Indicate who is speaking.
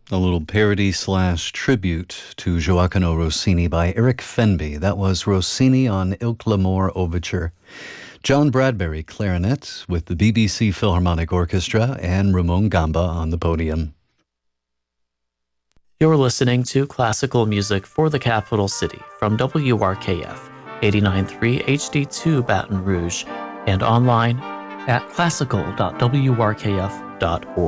Speaker 1: A little parody slash tribute to Gioacchino Rossini by Eric Fenby. That was Rossini on Il Clamore Overture. John Bradbury, clarinet, with the BBC Philharmonic Orchestra, and Ramon Gamba on the podium.
Speaker 2: You're listening to classical music for the capital city from WRKF 89.3 HD2 Baton Rouge and online at classical.wrkf.org.